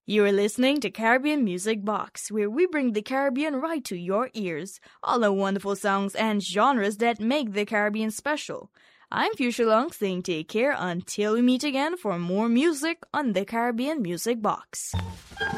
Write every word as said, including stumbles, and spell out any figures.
You're listening to Caribbean Music Box, where we bring the Caribbean right to your ears. All the wonderful songs and genres that make the Caribbean special. I'm Fuchsia Long saying take care until we meet again for more music on the Caribbean Music Box.